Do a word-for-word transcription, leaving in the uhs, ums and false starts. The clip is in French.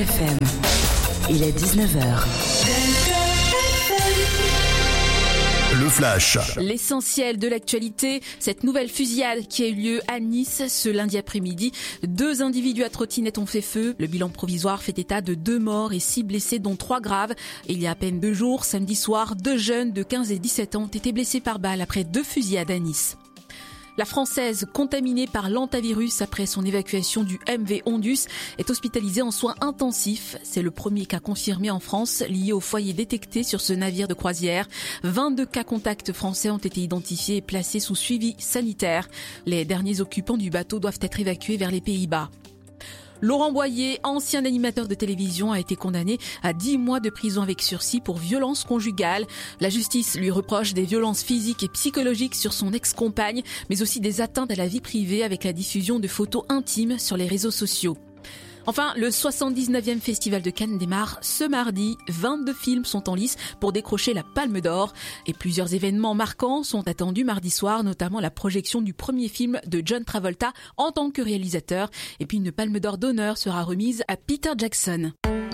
F M. Il est dix-neuf heures. Le Flash. L'essentiel de l'actualité, cette nouvelle fusillade qui a eu lieu à Nice ce lundi après-midi. Deux individus à trottinette ont fait feu. Le bilan provisoire fait état de deux morts et six blessés, dont trois graves. Et il y a à peine deux jours, samedi soir, deux jeunes de quinze et dix-sept ans ont été blessés par balle après deux fusillades à Nice. La Française, contaminée par l'hantavirus après son évacuation du M V Ondus, est hospitalisée en soins intensifs. C'est le premier cas confirmé en France lié au foyer détecté sur ce navire de croisière. vingt-deux cas contacts français ont été identifiés et placés sous suivi sanitaire. Les derniers occupants du bateau doivent être évacués vers les Pays-Bas. Laurent Boyer, ancien animateur de télévision, a été condamné à dix mois de prison avec sursis pour violence conjugale. La justice lui reproche des violences physiques et psychologiques sur son ex-compagne, mais aussi des atteintes à la vie privée avec la diffusion de photos intimes sur les réseaux sociaux. Enfin, le soixante-dix-neuvième Festival de Cannes démarre ce mardi. vingt-deux films sont en lice pour décrocher la Palme d'Or. Et plusieurs événements marquants sont attendus mardi soir, notamment la projection du premier film de John Travolta en tant que réalisateur. Et puis une Palme d'Or d'honneur sera remise à Peter Jackson.